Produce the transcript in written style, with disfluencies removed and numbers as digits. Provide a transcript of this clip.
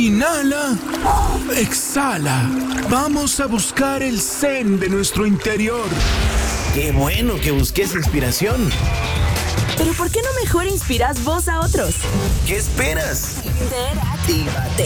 Inhala. Exhala. Vamos a buscar el zen de nuestro interior. ¡Qué bueno que busques inspiración! Pero ¿por qué no mejor inspiras vos a otros? ¿Qué esperas? Interactívate.